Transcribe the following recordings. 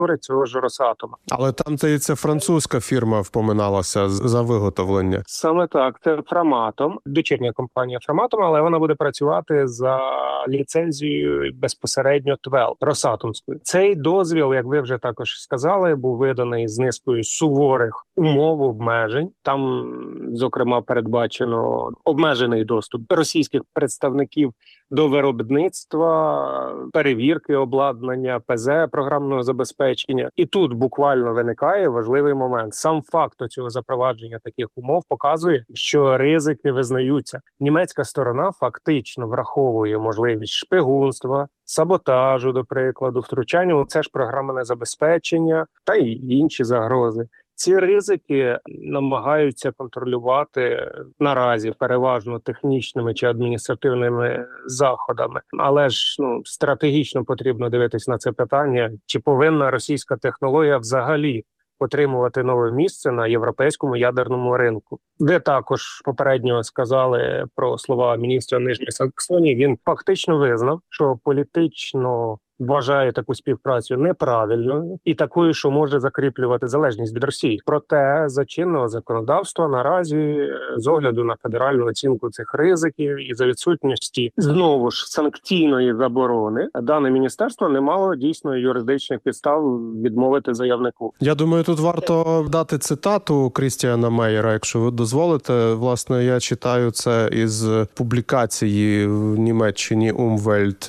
цього ж Росатома. Але там, здається, французька фірма впоминалася за виготовлення. Саме так, це Фраматом, дочірня компанія Фраматом, але вона буде працювати за ліцензією безпосередньо ТВЕЛ, Росатомською. Цей дозвіл, як ви вже також сказали, був виданий з низкою суворих умов обмежень. Там, зокрема, передбачено обмежений доступ російських представників до виробництва, перевірки обладнання, ПЗ, програмного забезпечення. І тут буквально виникає важливий момент. Сам факт цього запровадження таких умов показує, що ризики визнаються. Німецька сторона фактично враховує можливість шпигунства, саботажу, до прикладу, втручання у це ж програмне забезпечення та й інші загрози. Ці ризики намагаються контролювати наразі переважно технічними чи адміністративними заходами. Але ж стратегічно потрібно дивитись на це питання, чи повинна російська технологія взагалі отримувати нове місце на європейському ядерному ринку. Ви також попередньо сказали про слова міністра Нижньої Саксонії. Він фактично визнав, що політично вважає таку співпрацю неправильною і такою, що може закріплювати залежність від Росії. Проте за чинного законодавства наразі, з огляду на федеральну оцінку цих ризиків і за відсутності знову ж санкційної заборони, дане міністерство не мало дійсно юридичних підстав відмовити заявнику. Я думаю, тут варто дати цитату Крістіана Мейєра, якщо ви дозволите. Власне, я читаю це із публікації в Німеччині Umwelt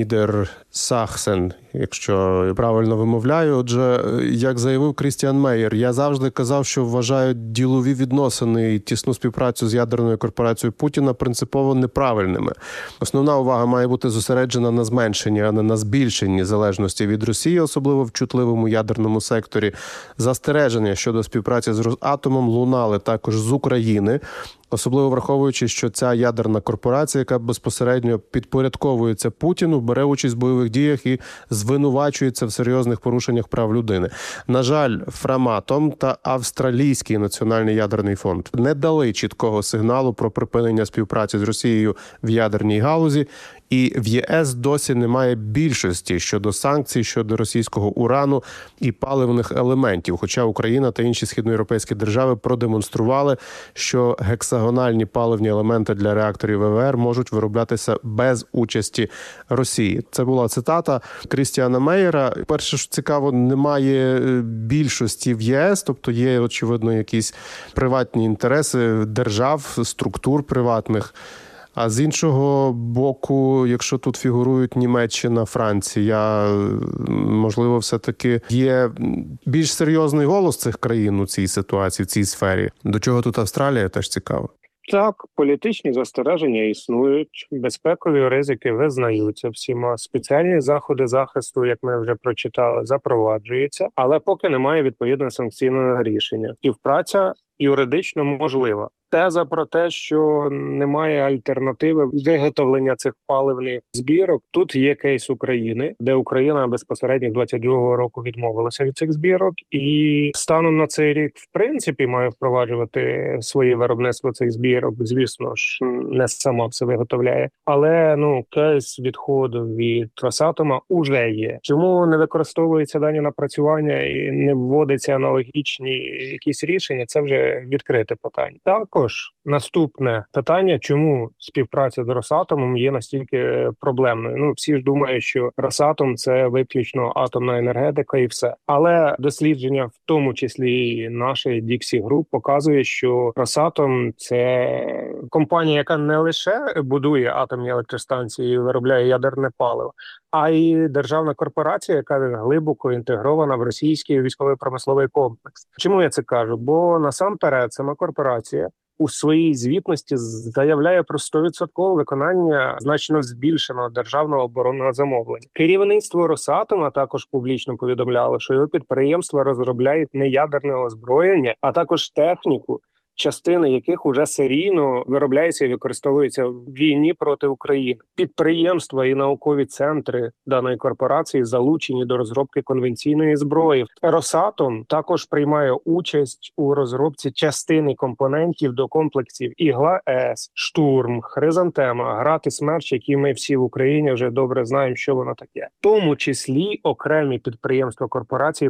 Niedersachsen, якщо я правильно вимовляю. Отже, як заявив Крістіан Мейєр, я завжди казав, що вважаю ділові відносини і тісну співпрацю з ядерною корпорацією Путіна принципово неправильними. Основна увага має бути зосереджена на зменшенні, а не на збільшенні залежності від Росії, особливо в чутливому ядерному секторі. Застереження щодо співпраці з Росатомом лунали також з України, особливо враховуючи, що ця ядерна корпорація, яка безпосередньо підпорядковується Путіну, бере участь в бойових діях і звинувачується в серйозних порушеннях прав людини. На жаль, Фраматом та Австралійський національний ядерний фонд не дали чіткого сигналу про припинення співпраці з Росією в ядерній галузі, і в ЄС досі немає більшості щодо санкцій щодо російського урану і паливних елементів. Хоча Україна та інші східноєвропейські держави продемонстрували, що гексагональні паливні елементи для реакторів ВВР можуть вироблятися без участі Росії. Це була цитата Крістіана Мейєра. Перше, що цікаво, немає більшості в ЄС, тобто є, очевидно, якісь приватні інтереси держав, структур приватних. А з іншого боку, якщо тут фігурують Німеччина, Франція, можливо, все-таки є більш серйозний голос цих країн у цій ситуації, в цій сфері. До чого тут Австралія, теж цікаво. Так, політичні застереження існують, безпекові ризики визнаються всіма, спеціальні заходи захисту, як ми вже прочитали, запроваджуються, але поки немає відповідного санкційного рішення. Співпраця юридично можлива. Теза про те, що немає альтернативи виготовлення цих паливних збірок. Тут є кейс України, де Україна безпосередньо 22-го року відмовилася від цих збірок. І станом на цей рік, в принципі, має впроваджувати своє виробництво цих збірок. Звісно ж, не сама все виготовляє. Але, кейс відходу від Росатома уже є. Чому не використовуються дані напрацювання і не вводяться аналогічні якісь рішення? Це вже відкрите питання. Також наступне питання, чому співпраця з Росатомом є настільки проблемною. Всі ж думають, що Росатом – це виключно атомна енергетика і все. Але дослідження, в тому числі і нашої Dixie Group, показує, що Росатом – це компанія, яка не лише будує атомні електростанції і виробляє ядерне паливо, а й державна корпорація, яка глибоко інтегрована в російський військово-промисловий комплекс. Чому я це кажу? Бо насамперед сама корпорація у своїй звітності заявляє про 100% виконання значно збільшеного державного оборонного замовлення. Керівництво Росатома також публічно повідомляло, що його підприємства розробляють не ядерне озброєння, а також техніку, частини яких уже серійно виробляються і використовуються в війні проти України. Підприємства і наукові центри даної корпорації залучені до розробки конвенційної зброї. Росатом також приймає участь у розробці частини компонентів до комплексів Ігла-С, Штурм, Хризантема, Град і Смерч, які ми всі в Україні вже добре знаємо, що воно таке. В тому числі окремі підприємства корпорації